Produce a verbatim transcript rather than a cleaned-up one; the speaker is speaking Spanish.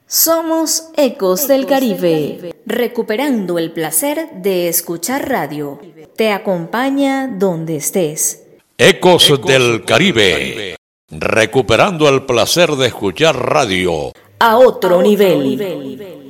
Somos Ecos del Caribe, recuperando el placer de escuchar radio. Te acompaña donde estés. Ecos del Caribe, recuperando el placer de escuchar radio a otro nivel.